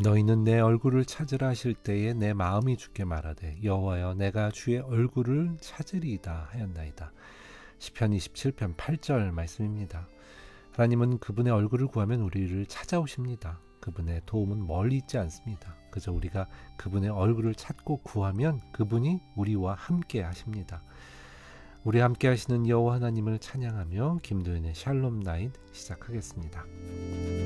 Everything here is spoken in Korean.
너희는 내 얼굴을 찾으라 하실 때에 내 마음이 주께 말하되 여호와여 내가 주의 얼굴을 찾으리이다 하였나이다. 시편 27편 8절 말씀입니다. 하나님은 그분의 얼굴을 구하면 우리를 찾아오십니다. 그분의 도움은 멀리 있지 않습니다. 그저 우리가 그분의 얼굴을 찾고 구하면 그분이 우리와 함께 하십니다. 우리 함께 하시는 여호와 하나님을 찬양하며 김도현의 샬롬 나잇 시작하겠습니다.